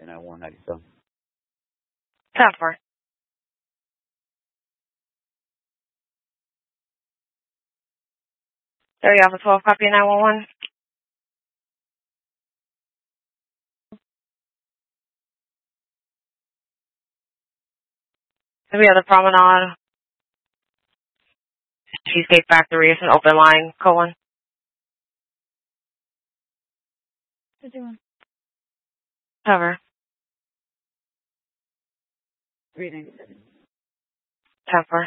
at 197. 10-4. There you have a 12 copy 911. We have the Promenade, Cheesecake Factory. It's an open line. Cohen. 51. Cover. 397. 10-4.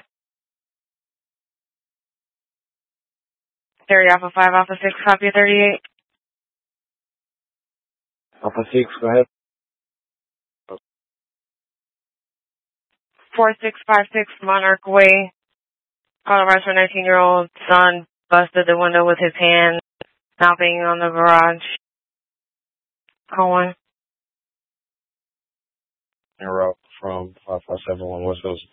There you have a 5 Alpha 6 copy 38. Alpha 6, go ahead. 4656 Monarch Way. Call arrest for 19-year-old son. Busted the window with his hand. Now banging on the garage. Cohen. En route from 5571 West Coast.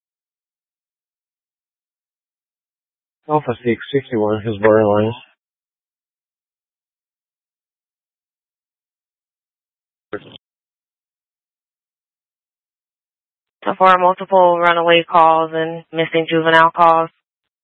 Alpha 6, 61, his borderline. For multiple runaway calls and missing juvenile calls.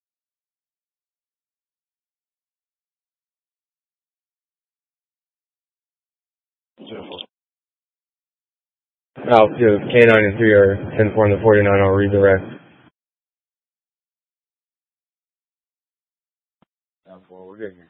Out to K9 and 3 or 10-4 and the 49, I'll redirect. 10-4, we're good here.